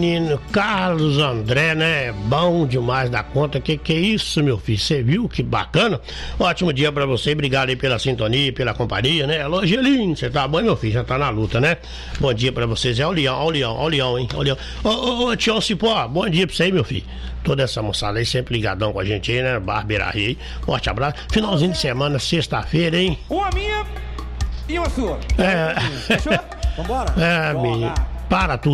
Menino Carlos André, né? Bom demais da conta. Que é isso, meu filho? Você viu que bacana? Ótimo dia pra você. Obrigado aí pela sintonia, pela companhia, né? Alô, Gelinho, você tá bom, meu filho? Já tá na luta, né? Bom dia pra vocês. É o Leão, hein? Ó o Leão. Ô, Tião Cipó, bom dia pra você aí, meu filho. Toda essa moçada aí sempre ligadão com a gente aí, né? Barbeiraria aí. Forte abraço. Finalzinho de semana, sexta-feira, hein? Uma minha e uma sua. Fechou? Vambora? Menino. Para tudo.